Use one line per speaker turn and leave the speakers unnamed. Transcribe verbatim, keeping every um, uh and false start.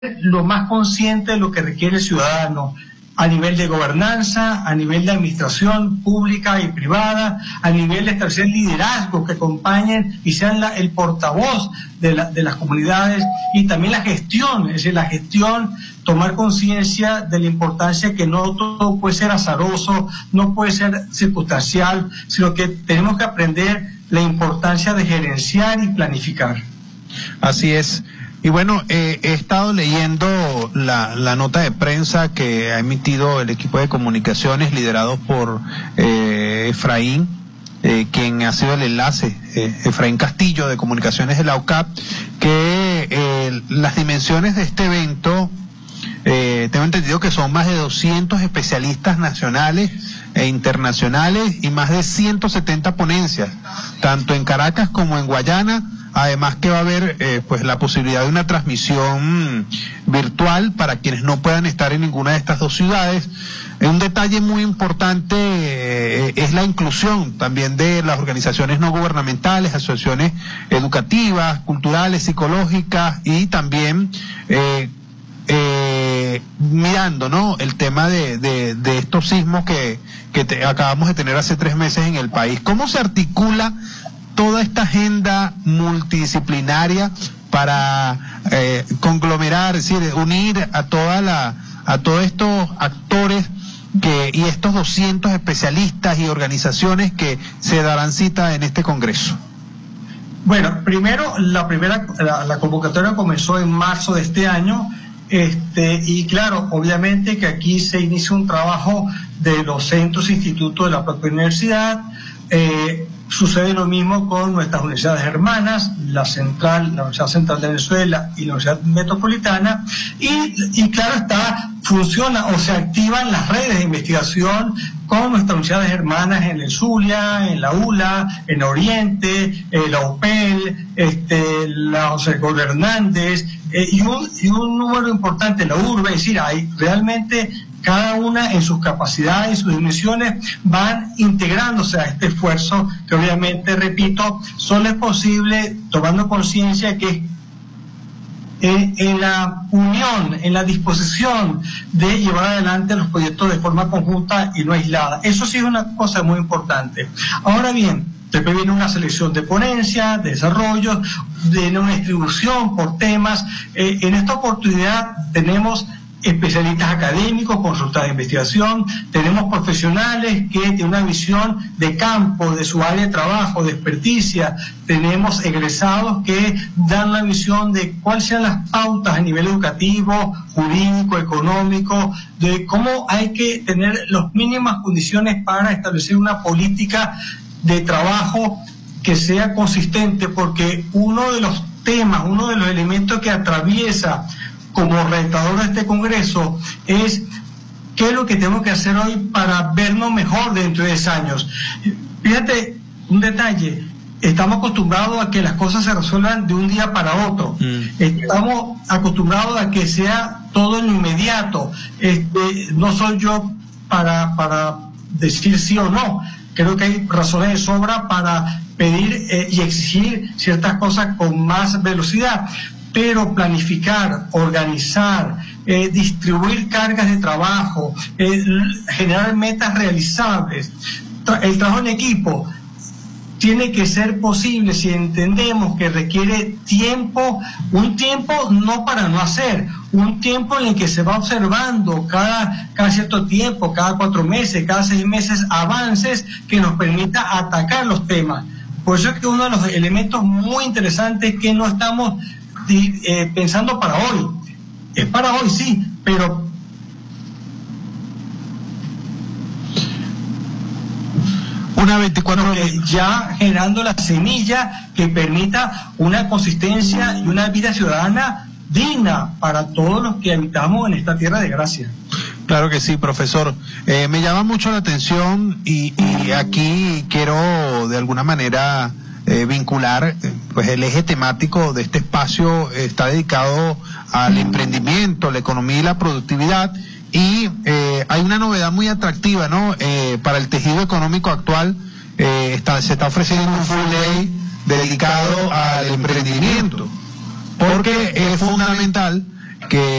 lo más consciente de lo que requiere el ciudadano a nivel de gobernanza, a nivel de administración pública y privada, a nivel de establecer liderazgos que acompañen y sean la, el portavoz de, la, de las comunidades, y también la gestión, es decir, la gestión, tomar conciencia de la importancia que no todo puede ser azaroso, no puede ser circunstancial, sino que tenemos que aprender la importancia de gerenciar y planificar.
Así es. Y bueno, eh, he estado leyendo la, la nota de prensa que ha emitido el equipo de comunicaciones liderado por eh, Efraín, eh, quien ha sido el enlace, eh, Efraín Castillo de Comunicaciones de la U C A P, que eh, las dimensiones de este evento, eh, tengo entendido que son más de doscientos especialistas nacionales e internacionales y más de ciento setenta ponencias, tanto en Caracas como en Guayana. Además que va a haber eh, pues la posibilidad de una transmisión mmm, virtual para quienes no puedan estar en ninguna de estas dos ciudades. Eh, un detalle muy importante eh, es la inclusión también de las organizaciones no gubernamentales, asociaciones educativas, culturales, psicológicas, y también eh, eh, mirando, ¿no?, el tema de, de, de estos sismos que, que te, acabamos de tener hace tres meses en el país. ¿Cómo se articula toda esta agenda multidisciplinaria para eh, conglomerar, es decir, unir a toda la, a todos estos actores que, y estos doscientos especialistas y organizaciones que se darán cita en este congreso?
Bueno, primero, la primera, la, la convocatoria comenzó en marzo de este año, este, y claro, obviamente que aquí se inicia un trabajo de los centros e institutos de la propia universidad. eh, Sucede lo mismo con nuestras universidades hermanas, la Central, la Universidad Central de Venezuela y la Universidad Metropolitana, y, y claro está, funciona o se activan las redes de investigación con nuestras universidades hermanas en el Zulia, en la U L A, en Oriente, eh, la U P E L, este, la José Gordo Hernández, eh, y, un, y un número importante, la U R B, es decir, hay realmente cada una en sus capacidades y sus dimensiones van integrándose a este esfuerzo que obviamente, repito, solo es posible tomando conciencia que en, en la unión, en la disposición de llevar adelante los proyectos de forma conjunta y no aislada. Eso sí es una cosa muy importante. Ahora bien, después viene una selección de ponencias, de desarrollos, de una distribución por temas. Eh, en esta oportunidad tenemos especialistas académicos, consultas de investigación, tenemos profesionales que tienen una visión de campo, de su área de trabajo, de experticia, tenemos egresados que dan la visión de cuáles sean las pautas a nivel educativo, jurídico, económico, de cómo hay que tener las mínimas condiciones para establecer una política de trabajo que sea consistente, porque uno de los temas, uno de los elementos que atraviesa como redactador de este congreso es qué es lo que tenemos que hacer hoy para vernos mejor dentro de diez años. Fíjate, un detalle, estamos acostumbrados a que las cosas se resuelvan de un día para otro, mm. estamos acostumbrados a que sea todo en inmediato. Este, no soy yo para, para decir sí o no, creo que hay razones de sobra para pedir eh, y exigir ciertas cosas con más velocidad, pero planificar, organizar, eh, distribuir cargas de trabajo, eh, generar metas realizables, tra el trabajo en equipo tiene que ser posible si entendemos que requiere tiempo, un tiempo no para no hacer, un tiempo en el que se va observando cada, cada cierto tiempo, cada cuatro meses, cada seis meses, avances que nos permita atacar los temas. Por eso es que uno de los elementos muy interesantes que no estamos Eh, pensando para hoy, es para hoy sí, pero
una veinticuatro
eh, ya generando la semilla que permita una consistencia y una vida ciudadana digna para todos los que habitamos en esta tierra de gracia.
Claro que sí, profesor. Eh, me llama mucho la atención y, y aquí quiero de alguna manera Eh, vincular, pues el eje temático de este espacio eh, está dedicado al emprendimiento, la economía y la productividad, y eh, hay una novedad muy atractiva, ¿no? Eh, para el tejido económico actual, eh, está, se está ofreciendo un full day dedicado al emprendimiento, porque es fundamental que